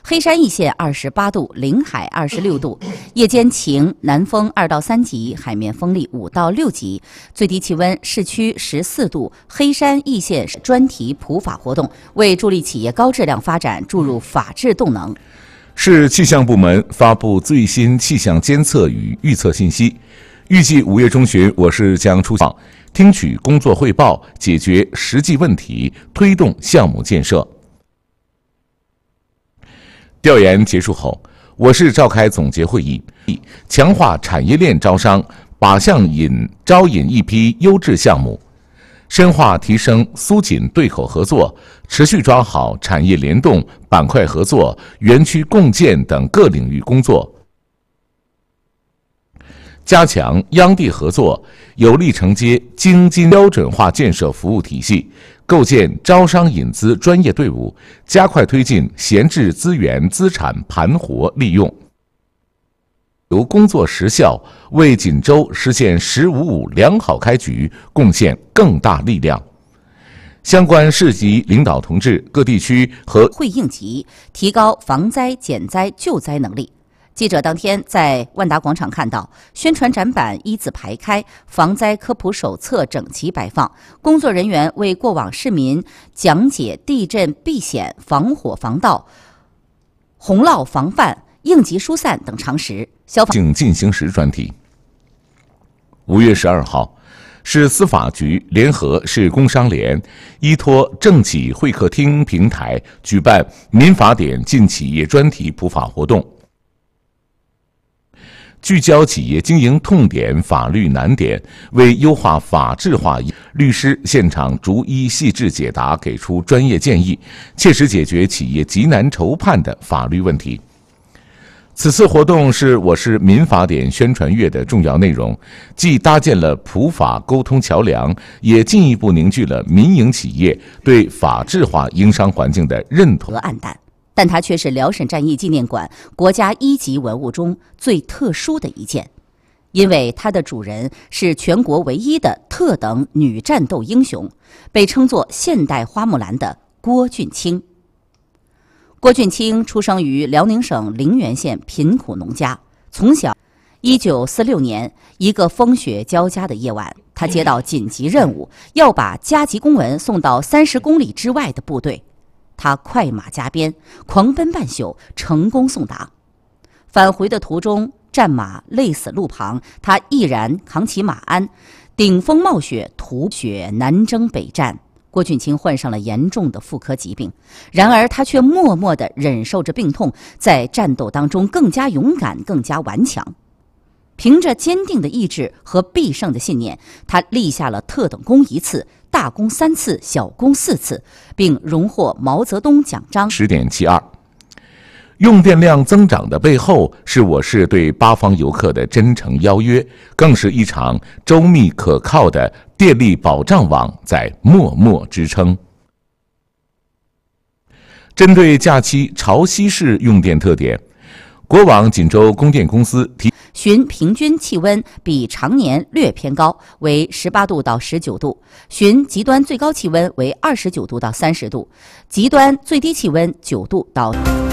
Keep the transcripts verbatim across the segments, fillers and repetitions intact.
黑山一线二十八度，临海二十六度，夜间晴，南风二到三级，海面风力五到六级，最低气温市区十四度。黑山一线专题普法活动，为助力企业高质量发展注入法治动能。 市气象部门发布最新气象监测与预测信息，预计五月中旬，我市将出访，听取工作汇报，解决实际问题，推动项目建设。调研结束后，我市召开总结会议，强化产业链招商，靶向引招引一批优质项目，深化提升苏锦对口合作，持续抓好产业联动、板块合作、园区共建等各领域工作，加强央地合作，有力承接京津标准化建设服务体系，构建招商引资专业队伍，加快推进闲置资源资产盘活利用，由工作实效，为锦州实现“十五五”良好开局贡献更大力量。相关市级领导同志、各地区和会应急，提高防灾减灾救灾能力。记者当天在万达广场看到，宣传展板一字排开，防灾科普手册整齐摆放，工作人员为过往市民讲解地震避险、防火防盗、洪涝防范、应急疏散等常识。消防警进行时专题。五月十二号，市司法局联合市工商联，依托政企会客厅平台举办民法典进企业专题普法活动，聚焦企业经营痛点、法律难点，为优化法治化，律师现场逐一细致解答，给出专业建议，切实解决企业急难愁盼的法律问题。此次活动是我市民法典宣传月的重要内容，既搭建了普法沟通桥梁，也进一步凝聚了民营企业对法治化营商环境的认同。 暗淡，但它却是辽沈战役纪念馆国家一级文物中最特殊的一件，因为它的主人是全国唯一的特等女战斗英雄，被称作现代花木兰的郭俊卿。郭俊卿出生于辽宁省陵源县贫苦农家，从小，一九四六年，一个风雪交加的夜晚，他接到紧急任务，要把加急公文送到三十公里之外的部队。他快马加鞭，狂奔半宿，成功送达。返回的途中，战马累死路旁，他毅然扛起马鞍，顶风冒雪，吐雪南征北战。郭俊卿患上了严重的妇科疾病，然而他却默默地忍受着病痛，在战斗当中更加勇敢，更加顽强。凭着坚定的意志和必胜的信念，他立下了特等功一次、大功三次、小功四次，并荣获毛泽东奖章。 十点七二，用电量增长的背后，是我市对八方游客的真诚邀约，更是一场周密可靠的电力保障网在默默支撑。针对假期潮汐式用电特点，国网锦州供电公司提旬平均气温比常年略偏高，为十八度到十九度；旬极端最高气温为二十九度到三十度，极端最低气温九度到。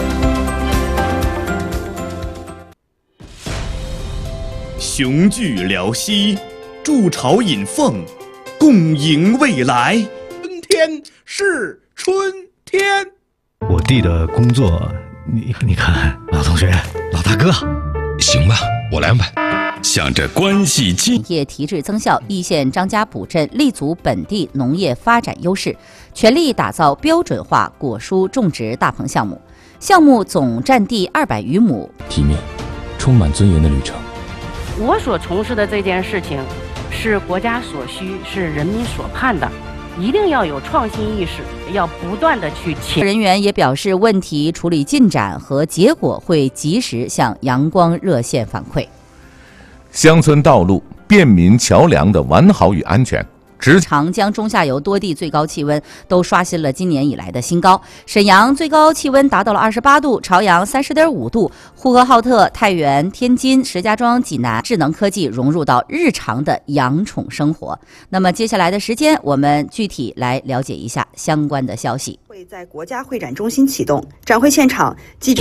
雄踞辽西，筑巢引凤，共迎未来。春天是春天。 我弟的工作，你你看，老同学，老大哥， 行吧，我来安排。向着关系近业提质增效，易县张家堡镇立足本地农业发展优势，全力打造标准化果蔬种植大棚项目。项目总占地二百余亩， 体面、充满尊严的旅程。 我所从事的这件事情，是国家所需，是人民所盼的。一定要有创新意识，要不断的去前。 人员也表示，问题处理进展和结果会及时向阳光热线反馈。 乡村道路、便民桥梁的完好与安全， 长江中下游多地最高气温都刷新了今年以来的新高。沈阳最高气温达到了二十八度，朝阳三十点五度，呼和浩特、太原、天津、石家庄、济南，智能科技融入到日常的养宠生活。那么接下来的时间，我们具体来了解一下相关的消息。 会在国家会展中心启动，展会现场记者。